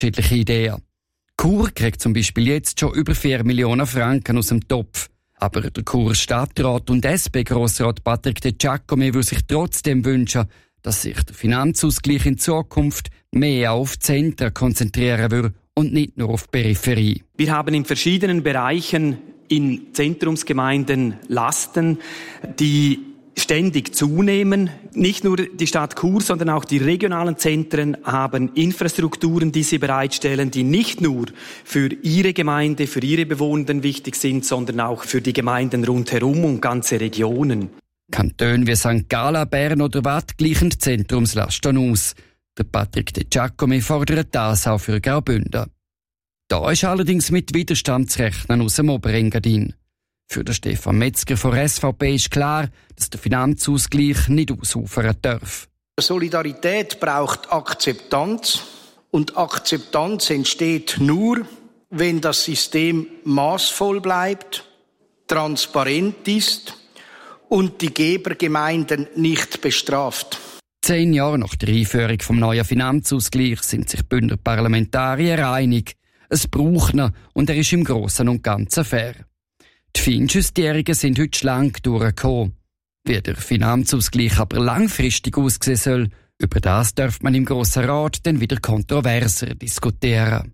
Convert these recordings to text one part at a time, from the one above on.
unterschiedliche Ideen. Chur kriegt zum Beispiel jetzt schon über 4 Millionen Franken aus dem Topf. Aber der Churer Stadtrat und SP-Grossrat Patrick De Giacomi will sich trotzdem wünschen, dass sich der Finanzausgleich in Zukunft mehr auf Zentren konzentrieren würde und nicht nur auf Peripherie. Wir haben in verschiedenen Bereichen in Zentrumsgemeinden Lasten, die ständig zunehmen. Nicht nur die Stadt Chur, sondern auch die regionalen Zentren haben Infrastrukturen, die sie bereitstellen, die nicht nur für ihre Gemeinde, für ihre Bewohner wichtig sind, sondern auch für die Gemeinden rundherum und ganze Regionen. Kantone wie St. Gallen, Bern oder Waadt gleichen die Zentrumslasten aus. Der Patrick De Giacomi fordert das auch für Graubünden. Da ist allerdings mit Widerstand zu rechnen aus dem Oberengadin. Für den Stefan Metzger von SVP ist klar, dass der Finanzausgleich nicht ausufern darf. Solidarität braucht Akzeptanz. Und Akzeptanz entsteht nur, wenn das System maßvoll bleibt, transparent ist und die Gebergemeinden nicht bestraft. 10 Jahre nach der Einführung des neuen Finanzausgleichs sind sich Bündner Parlamentarier einig. Es braucht ihn und er ist im Großen und Ganzen fair. Die Feinjustierungen sind heute schlank durchgekommen. Wie der Finanzausgleich aber langfristig aussehen soll, über das darf man im Grossen Rat dann wieder kontroverser diskutieren.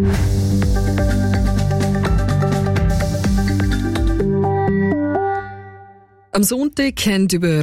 Am Sonntag haben über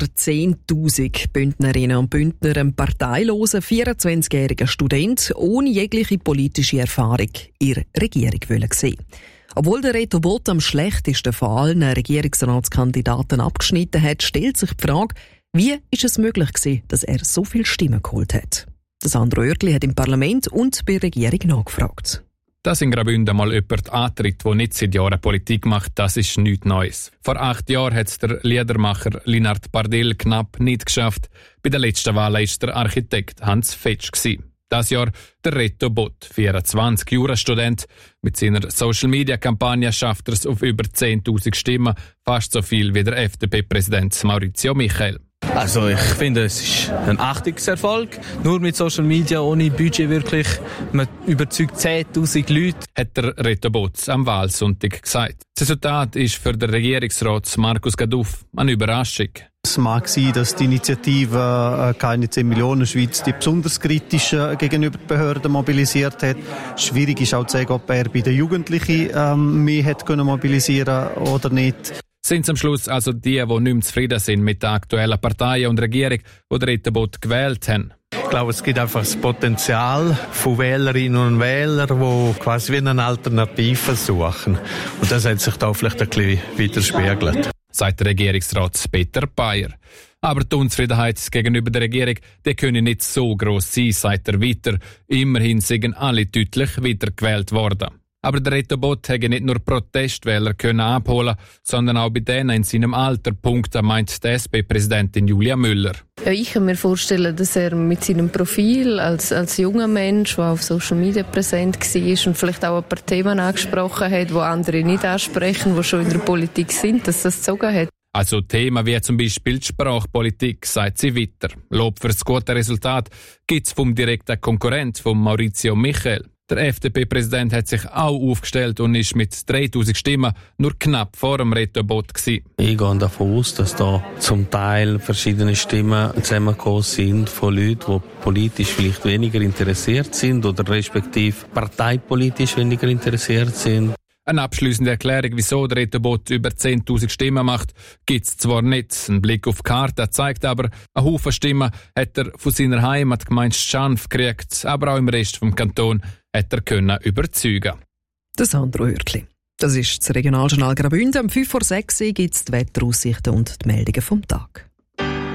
10.000 Bündnerinnen und Bündner einen parteilosen 24-jährigen Student ohne jegliche politische Erfahrung ihre Regierung sehen. Obwohl der Reto Bott am schlechtesten von allen Regierungsratskandidaten abgeschnitten hat, stellt sich die Frage, wie ist es möglich gewesen, dass er so viele Stimmen geholt hat? Das Sandro Oertli hat im Parlament und bei der Regierung nachgefragt. Dass in Graubünden mal jemand antritt, der nicht seit Jahren Politik macht, das ist nichts Neues. Vor 8 Jahren hat es der Liedermacher Linhard Bardell knapp nicht geschafft. Bei der letzten Wahl war es der Architekt Hans Fetsch. Das Jahr der Reto Bott, 24 Jurastudent. Mit seiner Social-Media-Kampagne schafft er es auf über 10.000 Stimmen, fast so viel wie der FDP-Präsident Maurizio Michel. Also ich finde, es ist ein Achtungserfolg. Nur mit Social Media, ohne Budget wirklich. Man überzeugt 10.000 Leute. Hat der Reto Bott am Wahlsonntag gesagt. Das Resultat ist für den Regierungsrat Markus Gaduff eine Überraschung. Es mag sein, dass die Initiative «Keine 10 Millionen Schweiz» die besonders kritisch gegenüber den Behörden mobilisiert hat. Schwierig ist auch zu sagen, ob er bei den Jugendlichen mehr hätte mobilisieren können oder nicht. Sind es am Schluss also die nicht mehr zufrieden sind mit der aktuellen Partei und Regierung, die den Reto Bott gewählt haben? Ich glaube, es gibt einfach das Potenzial von Wählerinnen und Wählern, die quasi wie eine Alternative suchen. Und das hat sich da vielleicht ein bisschen widerspiegelt. Sagt der Regierungsrat Peter Bayer. Aber die Unzufriedenheit gegenüber der Regierung, die könne nicht so gross sein, sagt er weiter. Immerhin sind alle deutlich wiedergewählt worden. Aber der Reto Bott hätte nicht nur Protestwähler können abholen, sondern auch bei denen in seinem Alter punkten, meint die SP-Präsidentin Julia Müller. Ja, ich kann mir vorstellen, dass er mit seinem Profil als junger Mensch, der auf Social Media präsent war und vielleicht auch ein paar Themen angesprochen hat, die andere nicht ansprechen, die schon in der Politik sind, dass das gezogen hat. Also Themen wie zum Beispiel die Sprachpolitik, sagt sie weiter. Lob für das gute Resultat gibt es vom direkten Konkurrent von Maurizio Michel. Der FDP-Präsident hat sich auch aufgestellt und ist mit 3.000 Stimmen nur knapp vor dem Reto Bott gewesen. Ich gehe davon aus, dass da zum Teil verschiedene Stimmen zusammengekommen sind von Leuten, die politisch vielleicht weniger interessiert sind oder respektive parteipolitisch weniger interessiert sind. Eine abschliessende Erklärung, wieso der Reto Bott über 10.000 Stimmen macht, gibt es zwar nicht. Ein Blick auf die Karte zeigt aber, ein Haufen Stimmen hat er von seiner Heimatgemeinde Schanf gekriegt, aber auch im Rest des Kantons hat er können überzeugen. Das Sandro Oertli. Das ist das Regionaljournal Graubünden. Um 5:06 Uhr gibt es die Wetteraussichten und die Meldungen vom Tag.